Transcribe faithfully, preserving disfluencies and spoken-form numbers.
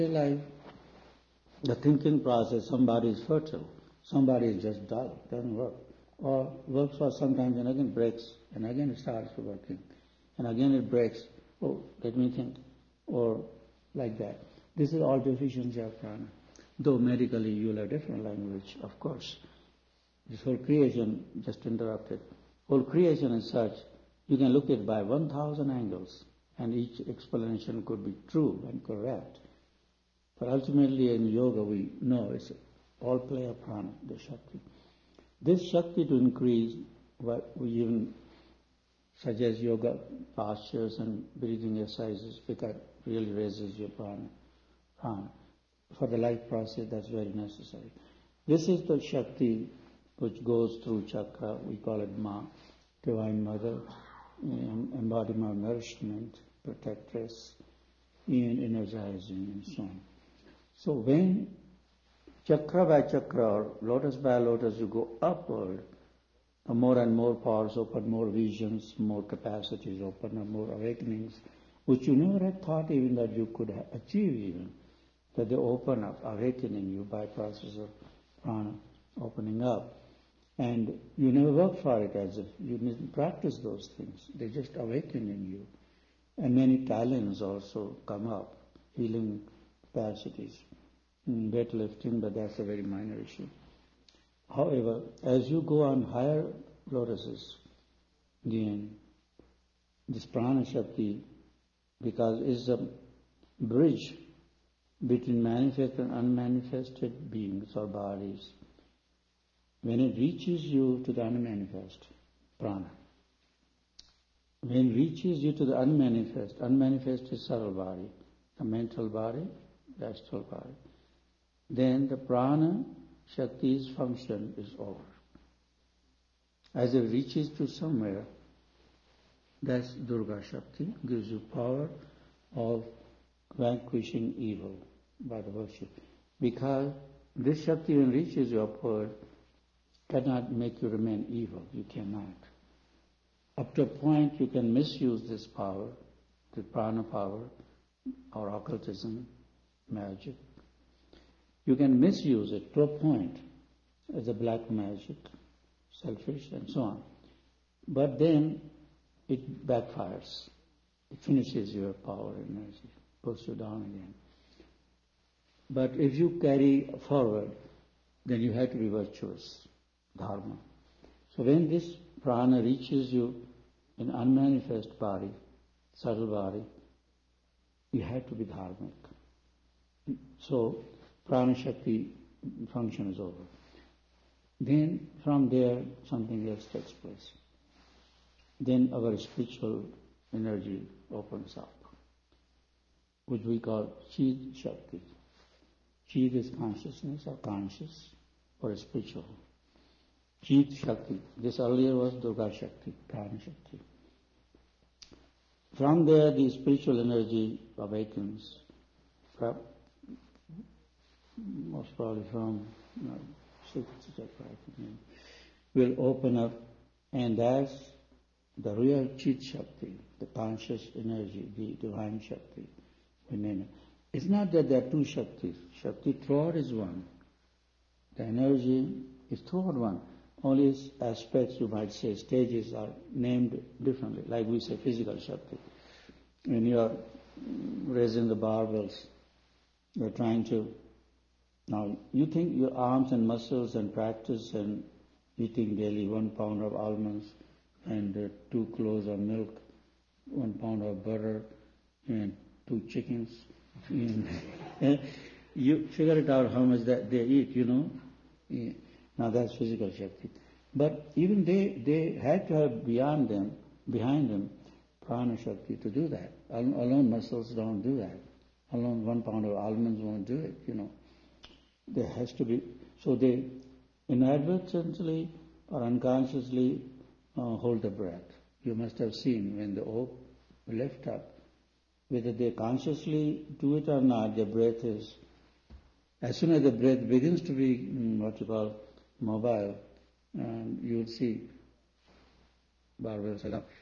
Life, the thinking process, somebody is fertile, somebody is just dull, doesn't work. Or works for some time and again breaks, and again it starts working. And again it breaks, oh, let me think, or like that. This is all deficiency of prana. Though medically you will have different language, of course. This whole creation just interrupted. Whole creation is such, you can look at it by one thousand angles, and each explanation could be true and correct. But ultimately in yoga we know it's all play of prana, the Shakti. This Shakti to increase, what we even suggest yoga postures and breathing exercises because it really raises your prana. prana. For the life process that's very necessary. This is the Shakti which goes through chakra, we call it Ma, Divine Mother, embodiment of nourishment, protectress, and energizing and so on. So when chakra by chakra or lotus by lotus you go upward, the more and more powers open, more visions, more capacities open, and more awakenings, which you never had thought even that you could achieve even, that they open up, awakening you by process of prana, opening up. And you never work for it as if you didn't practice those things. They just awaken in you. And many talents also come up, healing capacities, weightlifting, but that's a very minor issue. However, as you go on higher lotuses, then this prana Shakti, because it's a bridge between manifest and unmanifested beings or bodies, when it reaches you to the unmanifest, prana, when it reaches you to the unmanifest, unmanifest is subtle body, the mental body, the astral body, then the prana Shakti's function is over. As it reaches to somewhere, that's Durga Shakti, gives you power of vanquishing evil by the virtue. Because this Shakti when reaches you upward, cannot make you remain evil. You cannot. Up to a point you can misuse this power, the prana power, or occultism, magic. You can misuse it to a point as a black magic, selfish and so on. But then it backfires. It finishes your power and energy, pulls you down again. But if you carry forward, then you have to be virtuous, dharma. So when this prana reaches you in unmanifest body, subtle body, you have to be dharmic. So prana Shakti function is over. Then from there something else takes place. Then our spiritual energy opens up, which we call Chid Shakti. Chid is consciousness or conscious or spiritual. Chid Shakti. This earlier was Durga Shakti, Prana Shakti. From there the spiritual energy awakens, most probably from you know, sixth chakra, I think, will open up, and that's the real Chid Shakti, the conscious energy, the divine Shakti. It's not that there are two Shaktis. Shakti throughout is one. The energy is throughout one. Only its aspects, you might say, stages are named differently. Like we say physical Shakti. When you are raising the barbells, you are trying to, now you think your arms and muscles and practice and eating daily one pound of almonds and uh, two cloves of milk, one pound of butter and two chickens. And you figure it out how much that they eat, you know. Yeah. Now that's physical Shakti. But even they, they had to have beyond them, behind them, prana Shakti to do that. Alone muscles don't do that. Alone one pound of almonds won't do it, you know. There has to be, so they inadvertently or unconsciously uh, hold the breath. You must have seen when the oak lift up, whether they consciously do it or not, their breath is, as soon as the breath begins to be mm, what you call mobile, um, you will see barbells